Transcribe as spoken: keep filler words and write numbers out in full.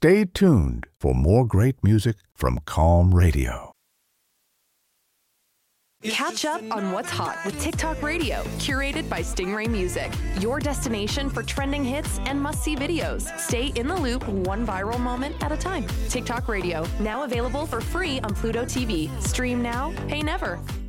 Stay tuned for more great music from Calm Radio. Catch up on what's hot with TikTok Radio, curated by Stingray Music. Your destination for trending hits and must-see videos. Stay in the loop, one viral moment at a time. TikTok Radio, now available for free on Pluto T V. Stream now, pay never.